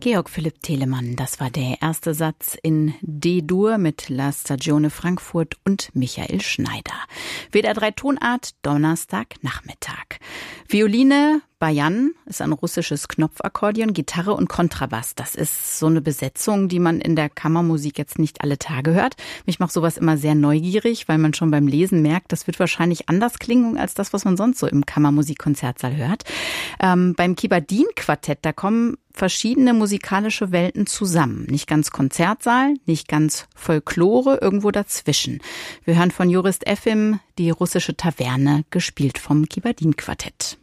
Georg Philipp Telemann, das war der erste Satz in D-Dur mit La Stagione Frankfurt und Michael Schneider. WDR 3 Tonart, Donnerstagnachmittag. Violine, Bajan ist ein russisches Knopfakkordeon, Gitarre und Kontrabass. Das ist so eine Besetzung, die man in der Kammermusik jetzt nicht alle Tage hört. Mich macht sowas immer sehr neugierig, weil man schon beim Lesen merkt, das wird wahrscheinlich anders klingen als das, was man sonst so im Kammermusikkonzertsaal hört. Beim Kibardin-Quartett, da kommen verschiedene musikalische Welten zusammen. Nicht ganz Konzertsaal, nicht ganz Folklore, irgendwo dazwischen. Wir hören von Jurist Efim die russische Taverne, gespielt vom Kibardin-Quartett.